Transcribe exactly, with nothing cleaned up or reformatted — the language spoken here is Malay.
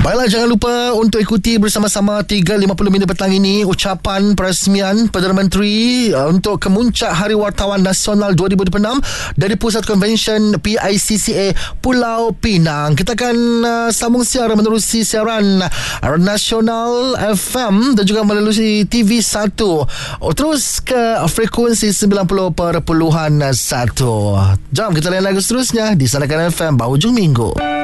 Baiklah, jangan lupa untuk ikuti bersama-sama tiga lima puluh minit petang ini ucapan perasmian Perdana Menteri uh, untuk kemuncak Hari Wartawan Nasional dua ribu dua puluh enam dari Pusat Convention P I C C A Pulau Pinang. Kita akan uh, sambung siar menerusi siaran uh, Nasional F M dan juga melalui T V satu. Oh, terus ke frekuensi sembilan puluh perpuluhan satu. Jom kita layan lagu seterusnya di Sanakan F M Bahujung Minggu.